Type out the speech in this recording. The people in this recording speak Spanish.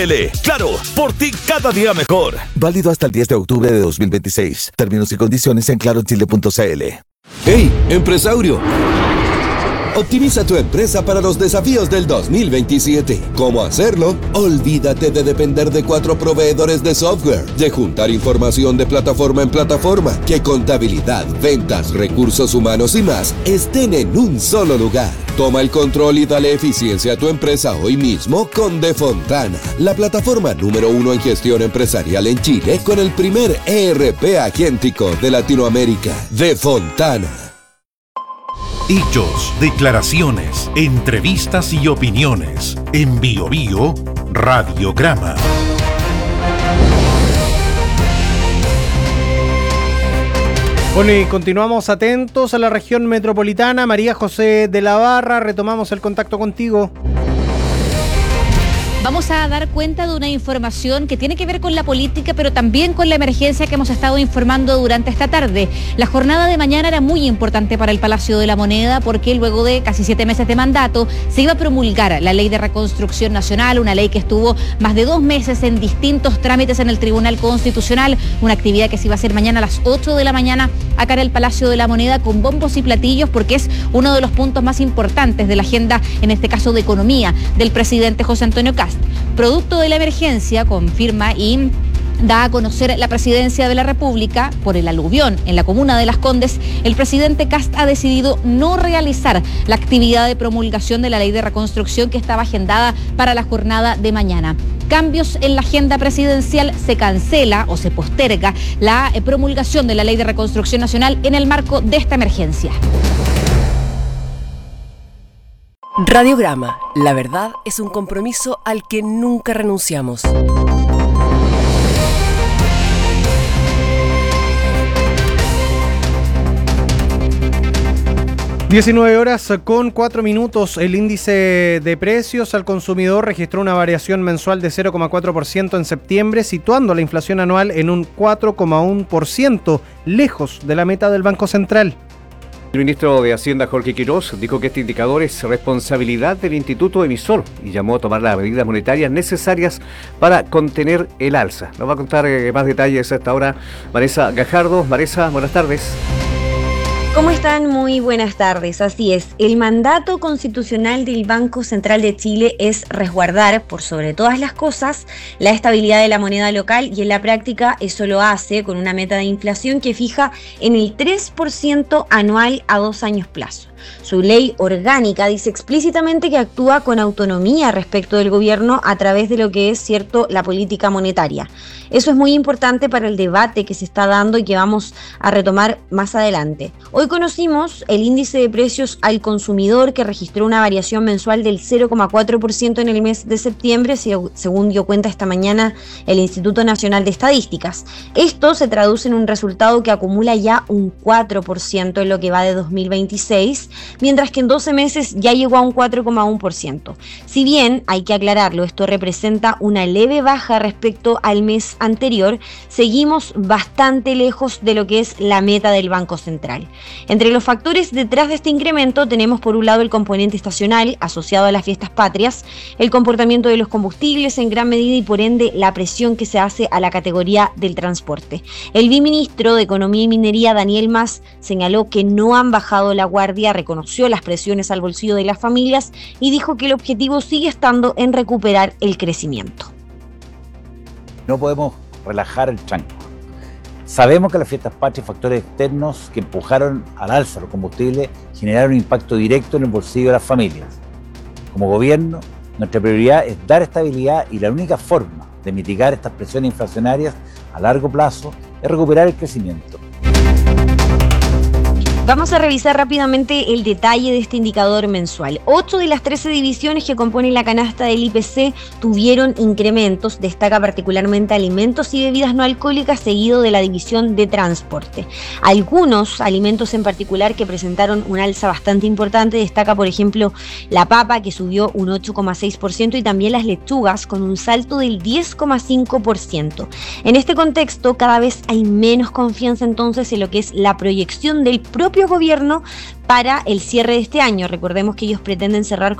Claro, por ti cada día mejor. Válido hasta el 10 de octubre de 2026. Términos y condiciones en clarochile.cl. ¡Hey, empresario! Optimiza tu empresa para los desafíos del 2027. ¿Cómo hacerlo? Olvídate de depender de 4 proveedores de software, de juntar información de plataforma en plataforma, que contabilidad, ventas, recursos humanos y más estén en un solo lugar. Toma el control y dale eficiencia a tu empresa hoy mismo con Defontana, la plataforma número 1 en gestión empresarial en Chile con el primer ERP agéntico de Latinoamérica. Defontana. Hechos, declaraciones, entrevistas y opiniones. En BioBio, Radiograma. Bueno, y continuamos atentos a la región metropolitana. María José de la Barra, retomamos el contacto contigo. Vamos a dar cuenta de una información que tiene que ver con la política, pero también con la emergencia que hemos estado informando durante esta tarde. La jornada de mañana era muy importante para el Palacio de la Moneda porque luego de casi 7 meses de mandato se iba a promulgar la Ley de Reconstrucción Nacional, una ley que estuvo más de 2 meses en distintos trámites en el Tribunal Constitucional, una actividad que se iba a hacer mañana a las 8 de la mañana acá en el Palacio de la Moneda con bombos y platillos porque es uno de los puntos más importantes de la agenda, en este caso de economía, del presidente José Antonio Kast. Producto de la emergencia, confirma y da a conocer la presidencia de la República por el aluvión en la comuna de Las Condes, el presidente Kast ha decidido no realizar la actividad de promulgación de la Ley de Reconstrucción que estaba agendada para la jornada de mañana. Cambios en la agenda presidencial, se cancela o se posterga la promulgación de la Ley de Reconstrucción Nacional en el marco de esta emergencia. Radiograma. La verdad es un compromiso al que nunca renunciamos. 19:04. El índice de precios al consumidor registró una variación mensual de 0,4% en septiembre, situando la inflación anual en un 4,1%, lejos de la meta del Banco Central. El ministro de Hacienda, Jorge Quirós, dijo que este indicador es responsabilidad del instituto emisor y llamó a tomar las medidas monetarias necesarias para contener el alza. Nos va a contar más detalles a esta hora Vanessa Gajardo. Vanessa, buenas tardes. ¿Cómo están? Muy buenas tardes. Así es, el mandato constitucional del Banco Central de Chile es resguardar, por sobre todas las cosas, la estabilidad de la moneda local y en la práctica eso lo hace con una meta de inflación que fija en el 3% anual a 2 años plazo. Su ley orgánica dice explícitamente que actúa con autonomía respecto del gobierno a través de lo que es, cierto, la política monetaria. Eso es muy importante para el debate que se está dando y que vamos a retomar más adelante. Hoy conocimos el índice de precios al consumidor que registró una variación mensual del 0,4% en el mes de septiembre, según dio cuenta esta mañana el Instituto Nacional de Estadísticas. Esto se traduce en un resultado que acumula ya un 4% en lo que va de 2026, mientras que en 12 meses ya llegó a un 4,1%. Si bien, hay que aclararlo, esto representa una leve baja respecto al mes anterior, seguimos bastante lejos de lo que es la meta del Banco Central. Entre los factores detrás de este incremento tenemos por un lado el componente estacional asociado a las fiestas patrias, el comportamiento de los combustibles en gran medida y por ende la presión que se hace a la categoría del transporte. El viceministro de Economía y Minería, Daniel Mas, señaló que no han bajado la guardia, reconoció las presiones al bolsillo de las familias y dijo que el objetivo sigue estando en recuperar el crecimiento. No podemos relajar el tranco. Sabemos que las fiestas patrias y factores externos que empujaron al alza los combustibles generaron un impacto directo en el bolsillo de las familias. Como gobierno, nuestra prioridad es dar estabilidad y la única forma de mitigar estas presiones inflacionarias a largo plazo es recuperar el crecimiento. Vamos a revisar rápidamente el detalle de este indicador mensual. 8 de las 13 divisiones que componen la canasta del IPC tuvieron incrementos. Destaca particularmente alimentos y bebidas no alcohólicas, seguido de la división de transporte. Algunos alimentos en particular que presentaron un alza bastante importante. Destaca, por ejemplo, la papa, que subió un 8,6%, y también las lechugas, con un salto del 10,5%. En este contexto, cada vez hay menos confianza entonces en lo que es la proyección del propio gobierno para el cierre de este año. Recordemos que ellos pretenden cerrar